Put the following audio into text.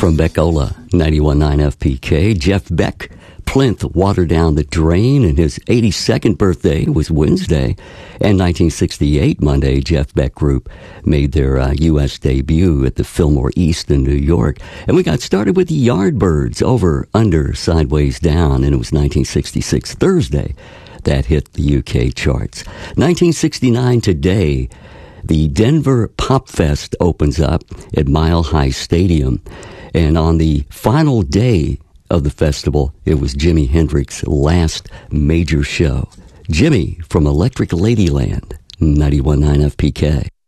From Beckola, 91.9 FPK, Jeff Beck, Plinth, Water Down the Drain, and his 82nd birthday was Wednesday. And 1968, Monday, Jeff Beck Group made their U.S. debut at the Fillmore East in New York. And we got started with the Yardbirds, Over, Under, Sideways Down, and it was 1966 Thursday that hit the UK charts. 1969 today, the Denver Pop Fest opens up at Mile High Stadium. And on the final day of the festival, it was Jimi Hendrix's last major show. Jimmy from Electric Ladyland, 91.9 FPK.